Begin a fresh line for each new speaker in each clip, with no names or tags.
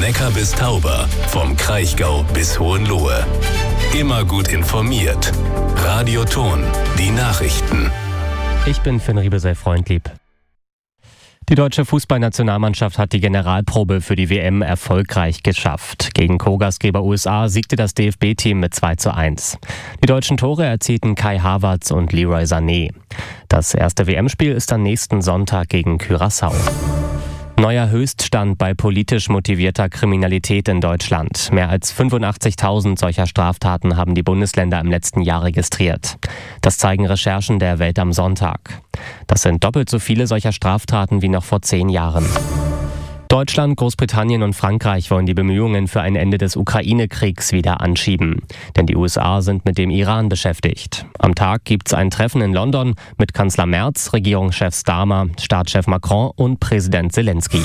Neckar bis Tauber, vom Kraichgau bis Hohenlohe. Immer gut informiert. Radio Thon, die Nachrichten.
Ich bin Finn Riebesell-Freundlieb. Die deutsche Fußballnationalmannschaft hat die Generalprobe für die WM erfolgreich geschafft. Gegen Co-Gastgeber USA siegte das DFB-Team mit 2:1. Die deutschen Tore erzielten Kai Havertz und Leroy Sané. Das erste WM-Spiel ist am nächsten Sonntag gegen Curaçao. Neuer Höchststand bei politisch motivierter Kriminalität in Deutschland. Mehr als 85.000 solcher Straftaten haben die Bundesländer im letzten Jahr registriert. Das zeigen Recherchen der Welt am Sonntag. Das sind doppelt so viele solcher Straftaten wie noch vor 10 Jahren. Deutschland, Großbritannien und Frankreich wollen die Bemühungen für ein Ende des Ukraine-Kriegs wieder anschieben. Denn die USA sind mit dem Iran beschäftigt. Am Tag gibt es ein Treffen in London mit Kanzler Merz, Regierungschef Starmer, Staatschef Macron und Präsident Zelensky.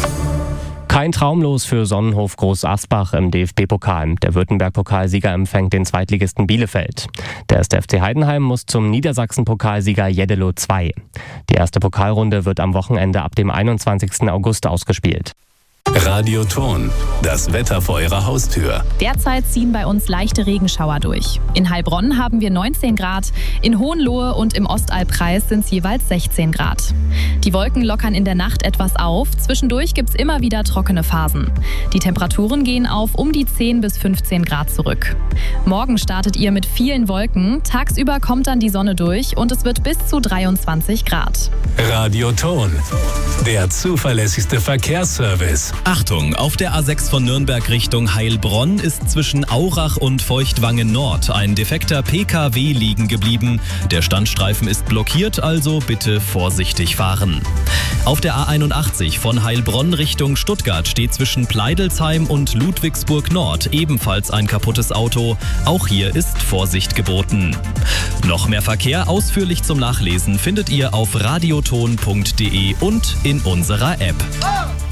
Kein Traumlos für Sonnenhof Groß Asbach im DFB-Pokal. Der Württemberg-Pokalsieger empfängt den Zweitligisten Bielefeld. Der erste FC Heidenheim muss zum Niedersachsen-Pokalsieger Jeddelo 2. Die erste Pokalrunde wird am Wochenende ab dem 21. August ausgespielt.
Radio Thon, das Wetter vor Ihrer Haustür.
Derzeit ziehen bei uns leichte Regenschauer durch. In Heilbronn haben wir 19 Grad, in Hohenlohe und im Ostalbkreis sind es jeweils 16 Grad. Die Wolken lockern in der Nacht etwas auf, zwischendurch gibt es immer wieder trockene Phasen. Die Temperaturen gehen auf um die 10 bis 15 Grad zurück. Morgen startet ihr mit vielen Wolken, tagsüber kommt dann die Sonne durch und es wird bis zu 23 Grad.
Radio Thon, der zuverlässigste Verkehrsservice.
Achtung, auf der A6 von Nürnberg Richtung Heilbronn ist zwischen Aurach und Feuchtwangen Nord ein defekter PKW liegen geblieben. Der Standstreifen ist blockiert, also bitte vorsichtig fahren. Auf der A81 von Heilbronn Richtung Stuttgart steht zwischen Pleidelsheim und Ludwigsburg Nord ebenfalls ein kaputtes Auto. Auch hier ist Vorsicht geboten. Noch mehr Verkehr ausführlich zum Nachlesen findet ihr auf radiothon.de und in unserer App.